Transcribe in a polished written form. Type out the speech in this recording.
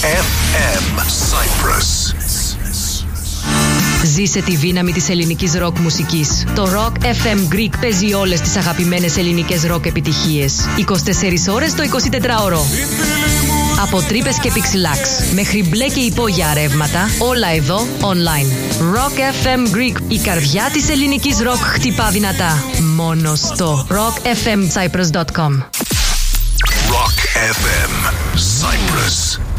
FM Cyprus. Ζήσε τη δύναμη της ελληνικής ροκ μουσικής. Το Rock FM Greek παίζει όλες τις αγαπημένες ελληνικές ροκ επιτυχίες. 24 ώρες το 24ωρο. Από τρύπες και πιξιλάξ μέχρι μπλε και υπόγεια ρεύματα, όλα εδώ online. Rock FM Greek, η καρδιά της ελληνικής ροκ χτυπά δυνατά. Μόνο στο rockfmcyprus.com. Rock FM Cyprus.